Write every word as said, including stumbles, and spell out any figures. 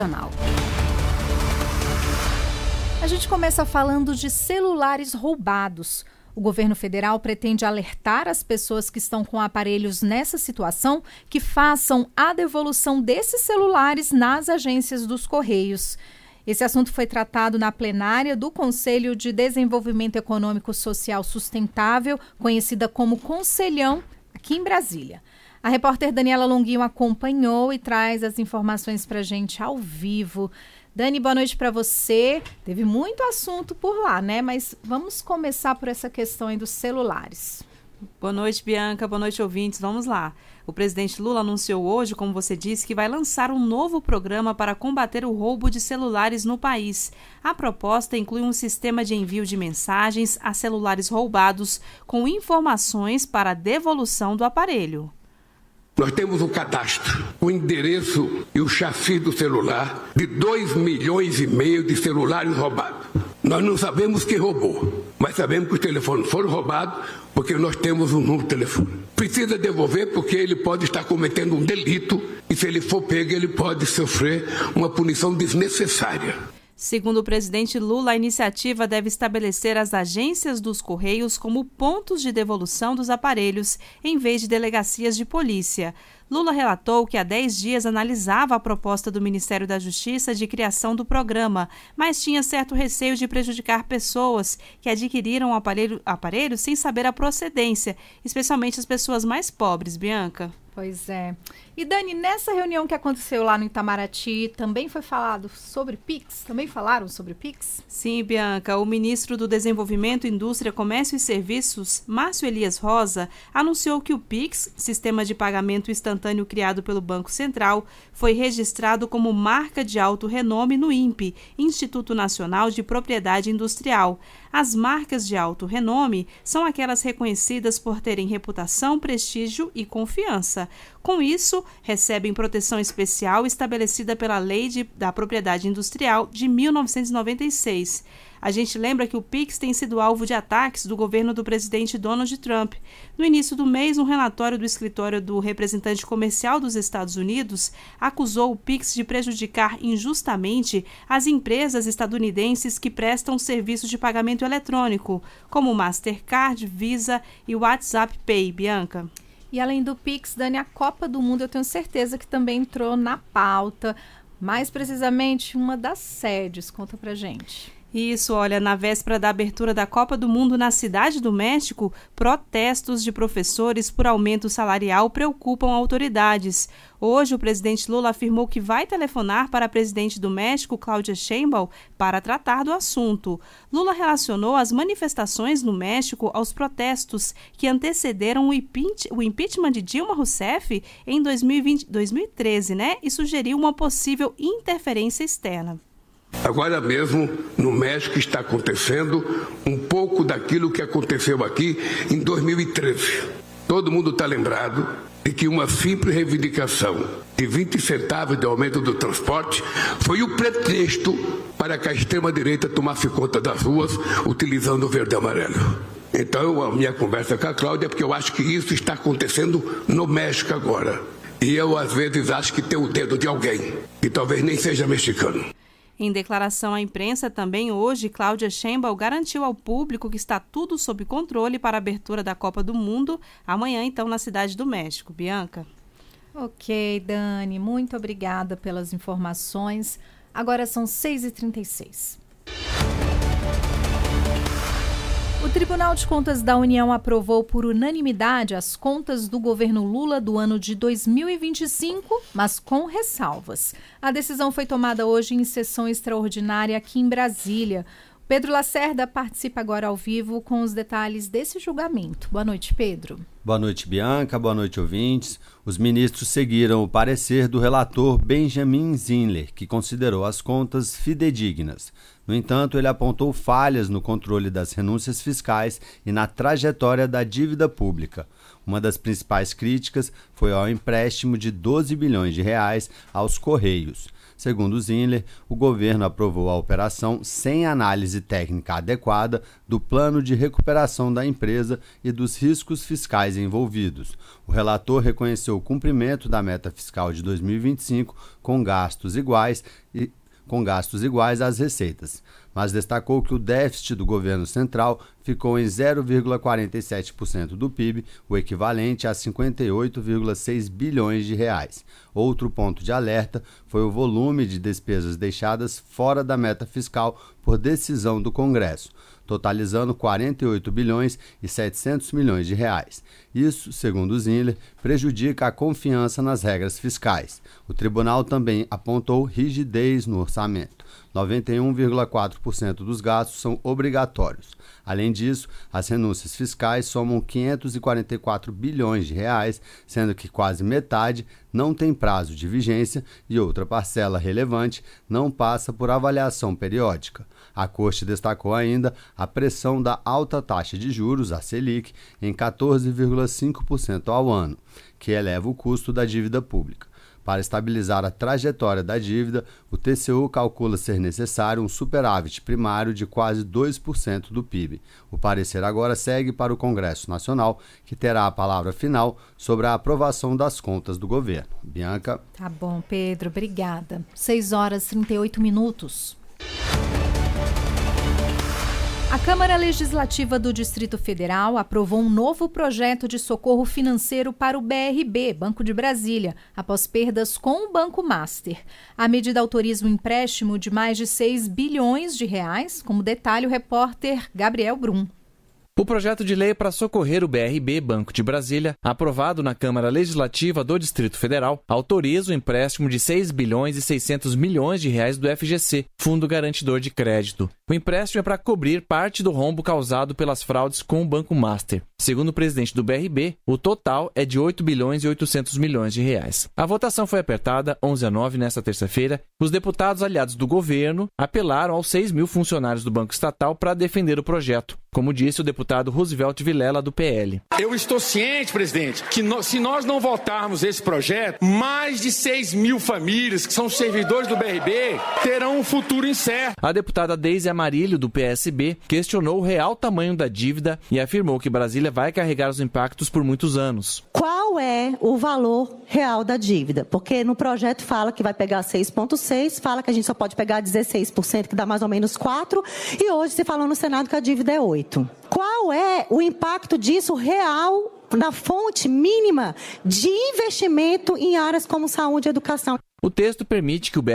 A gente começa falando de celulares roubados. O governo federal pretende alertar as pessoas que estão com aparelhos nessa situação que façam a devolução desses celulares nas agências dos Correios. Esse assunto foi tratado na plenária do Conselho de Desenvolvimento Econômico Social Sustentável, conhecida como Conselhão, aqui em Brasília. A repórter Daniela Longuinho acompanhou e traz as informações para a gente ao vivo. Dani, boa noite para você. Teve muito assunto por lá, né? Mas vamos começar por essa questão aí dos celulares. Boa noite, Bianca. Boa noite, ouvintes. Vamos lá. O presidente Lula anunciou hoje, como você disse, que vai lançar um novo programa para combater o roubo de celulares no país. A proposta inclui um sistema de envio de mensagens a celulares roubados com informações para a devolução do aparelho. Nós temos o cadastro, o endereço e o chassi do celular de dois milhões e meio de celulares roubados. Nós não sabemos quem roubou, mas sabemos que os telefones foram roubados porque nós temos um número de telefone. Precisa devolver porque ele pode estar cometendo um delito e se ele for pego ele pode sofrer uma punição desnecessária. Segundo o presidente Lula, a iniciativa deve estabelecer as agências dos Correios como pontos de devolução dos aparelhos, em vez de delegacias de polícia. Lula relatou que há dez dias analisava a proposta do Ministério da Justiça de criação do programa, mas tinha certo receio de prejudicar pessoas que adquiriram o aparelho, aparelho sem saber a procedência, especialmente as pessoas mais pobres, Bianca. Pois é. E Dani, nessa reunião que aconteceu lá no Itamaraty, também foi falado sobre Pix? Também falaram sobre Pix? Sim, Bianca. O ministro do Desenvolvimento, Indústria, Comércio e Serviços, Márcio Elias Rosa, anunciou que o Pix, sistema de pagamento instantâneo criado pelo Banco Central, foi registrado como marca de alto renome no INPE, Instituto Nacional de Propriedade Industrial. As marcas de alto renome são aquelas reconhecidas por terem reputação, prestígio e confiança. Com isso, recebem proteção especial estabelecida pela Lei de, da Propriedade Industrial de mil novecentos e noventa e seis. A gente lembra que o Pix tem sido alvo de ataques do governo do presidente Donald Trump. No início do mês, um relatório do escritório do representante comercial dos Estados Unidos acusou o Pix de prejudicar injustamente as empresas estadunidenses que prestam serviços de pagamento eletrônico, como Mastercard, Visa e WhatsApp Pay, Bianca. E além do Pix, Dani, a Copa do Mundo eu tenho certeza que também entrou na pauta. Mais precisamente, uma das sedes. Conta pra gente. Isso, olha, na véspera da abertura da Copa do Mundo na Cidade do México, protestos de professores por aumento salarial preocupam autoridades. Hoje, o presidente Lula afirmou que vai telefonar para a presidente do México, Claudia Sheinbaum, para tratar do assunto. Lula relacionou as manifestações no México aos protestos que antecederam o, impeach, o impeachment de Dilma Rousseff em dois mil e vinte, dois mil e treze, né? E sugeriu uma possível interferência externa. Agora mesmo, no México, está acontecendo um pouco daquilo que aconteceu aqui em dois mil e treze. Todo mundo está lembrado de que uma simples reivindicação de vinte centavos de aumento do transporte foi o pretexto para que a extrema-direita tomasse conta das ruas utilizando o verde e amarelo. Então, a minha conversa com a Cláudia é porque eu acho que isso está acontecendo no México agora. E eu, às vezes, acho que tem o dedo de alguém, que talvez nem seja mexicano. Em declaração à imprensa, também hoje, Claudia Sheinbaum garantiu ao público que está tudo sob controle para a abertura da Copa do Mundo, amanhã, então, na Cidade do México. Bianca? Ok, Dani, muito obrigada pelas informações. Agora são seis e trinta e seis. O Tribunal de Contas da União aprovou por unanimidade as contas do governo Lula do ano de dois mil e vinte e cinco, mas com ressalvas. A decisão foi tomada hoje em sessão extraordinária aqui em Brasília. Pedro Lacerda participa agora ao vivo com os detalhes desse julgamento. Boa noite, Pedro. Boa noite, Bianca. Boa noite, ouvintes. Os ministros seguiram o parecer do relator Benjamin Zinler, que considerou as contas fidedignas. No entanto, ele apontou falhas no controle das renúncias fiscais e na trajetória da dívida pública. Uma das principais críticas foi ao empréstimo de doze bilhões de reais aos Correios. Segundo Zinler, o governo aprovou a operação sem análise técnica adequada do plano de recuperação da empresa e dos riscos fiscais envolvidos. O relator reconheceu o cumprimento da meta fiscal de dois mil e vinte e cinco com gastos iguais e com gastos iguais às receitas, mas destacou que o déficit do governo central ficou em zero vírgula quarenta e sete por cento do P I B, o equivalente a cinquenta e oito vírgula seis bilhões de reais. Outro ponto de alerta foi o volume de despesas deixadas fora da meta fiscal por decisão do Congresso, totalizando quarenta e oito bilhões e setecentos milhões de reais. Isso, segundo Zinler, prejudica a confiança nas regras fiscais. O tribunal também apontou rigidez no orçamento. noventa e um vírgula quatro por cento dos gastos são obrigatórios. Além disso, as renúncias fiscais somam quinhentos e quarenta e quatro bilhões de reais, sendo que quase metade não tem prazo de vigência e outra parcela relevante não passa por avaliação periódica. A Corte destacou ainda a pressão da alta taxa de juros, a Selic, em quatorze vírgula cinco por cento ao ano, que eleva o custo da dívida pública. Para estabilizar a trajetória da dívida, o T C U calcula ser necessário um superávit primário de quase dois por cento do P I B. O parecer agora segue para o Congresso Nacional, que terá a palavra final sobre a aprovação das contas do governo. Bianca. Tá bom, Pedro, obrigada. seis horas e trinta e oito minutos. A Câmara Legislativa do Distrito Federal aprovou um novo projeto de socorro financeiro para o B R B, Banco de Brasília, após perdas com o Banco Master. A medida autoriza um empréstimo de mais de seis bilhões de reais, como detalha o repórter Gabriel Brum. O projeto de lei para socorrer o B R B, Banco de Brasília, aprovado na Câmara Legislativa do Distrito Federal, autoriza o empréstimo de seis bilhões e seiscentos milhões de reais do F G C, Fundo Garantidor de Crédito. O empréstimo é para cobrir parte do rombo causado pelas fraudes com o Banco Master. Segundo o presidente do B R B, o total é de oito bilhões e oitocentos milhões de reais. A votação foi apertada onze a nove nesta terça-feira. Os deputados aliados do governo apelaram aos seis mil funcionários do Banco Estatal para defender o projeto, como disse o deputado Roosevelt Vilela, do P L. Eu estou ciente, presidente, que no, se nós não votarmos esse projeto, mais de seis mil famílias que são servidores do B R B terão um futuro incerto. A deputada Deise Amarilho, do P S B, questionou o real tamanho da dívida e afirmou que Brasília vai carregar os impactos por muitos anos. Qual é o valor real da dívida? Porque no projeto fala que vai pegar seis vírgula seis, fala que a gente só pode pegar dezesseis por cento, que dá mais ou menos quatro, e hoje se falou no Senado que a dívida é oito. Qual é o impacto disso real na fonte mínima de investimento em áreas como saúde e educação? O texto permite que o B